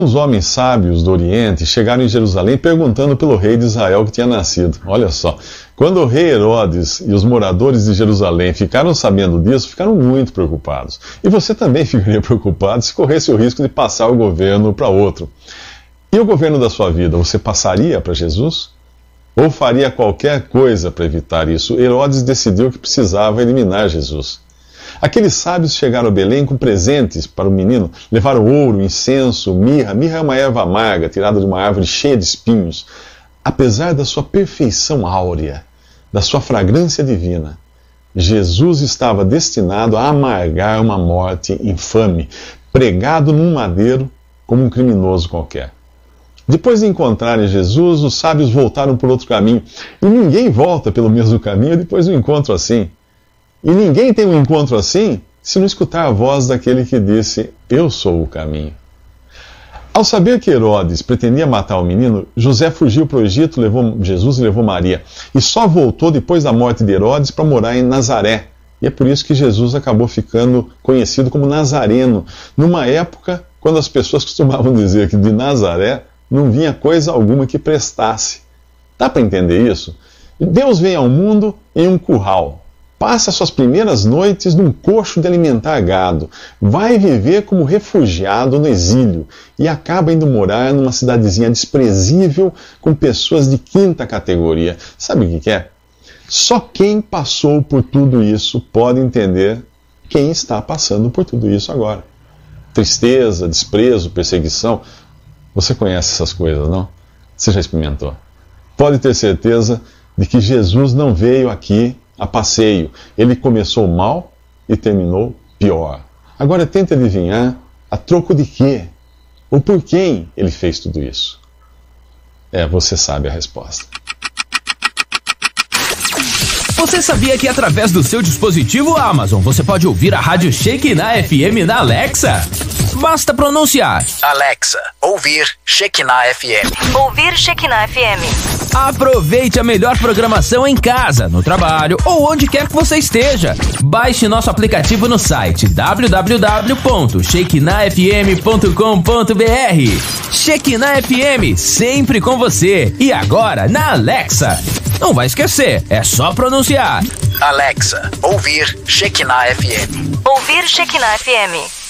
Os homens sábios do Oriente chegaram em Jerusalém perguntando pelo rei de Israel que tinha nascido. Olha só, quando o rei Herodes e os moradores de Jerusalém ficaram sabendo disso, ficaram muito preocupados. E você também ficaria preocupado se corresse o risco de passar o governo para outro. E o governo da sua vida, você passaria para Jesus? Ou faria qualquer coisa para evitar isso? Herodes decidiu que precisava eliminar Jesus. Aqueles sábios chegaram a Belém com presentes para o menino. Levaram ouro, incenso, mirra. Mirra é uma erva amarga, tirada de uma árvore cheia de espinhos. Apesar da sua perfeição áurea, da sua fragrância divina, Jesus estava destinado a amargar uma morte infame, pregado num madeiro como um criminoso qualquer. Depois de encontrarem Jesus, os sábios voltaram por outro caminho. E ninguém volta pelo mesmo caminho depois de um encontro assim. E ninguém tem um encontro assim se não escutar a voz daquele que disse, eu sou o caminho. Ao saber que Herodes pretendia matar o menino, José fugiu para o Egito, levou Jesus e levou Maria. E só voltou depois da morte de Herodes para morar em Nazaré. E é por isso que Jesus acabou ficando conhecido como Nazareno, numa época quando as pessoas costumavam dizer que de Nazaré não vinha coisa alguma que prestasse. Dá para entender isso? Deus vem ao mundo em um curral. Passa suas primeiras noites num coxo de alimentar gado, vai viver como refugiado no exílio e acaba indo morar numa cidadezinha desprezível com pessoas de quinta categoria. Sabe o que é? Só quem passou por tudo isso pode entender quem está passando por tudo isso agora. Tristeza, desprezo, perseguição. Você conhece essas coisas, não? Você já experimentou? Pode ter certeza de que Jesus não veio aqui a passeio. Ele começou mal e terminou pior. Agora tente adivinhar a troco de quê? Ou por quem ele fez tudo isso? Você sabe a resposta. Você sabia que através do seu dispositivo Amazon você pode ouvir a Rádio Shekinah FM na Alexa? Basta pronunciar: Alexa, ouvir Shekinah FM. Ouvir Shekinah FM. Aproveite a melhor programação em casa, no trabalho ou onde quer que você esteja. Baixe nosso aplicativo no site www.shekinahfm.com.br. Shekinah FM, sempre com você. E agora na Alexa. Não vai esquecer, é só pronunciar. Alexa, ouvir Shekinah FM. Ouvir Shekinah FM.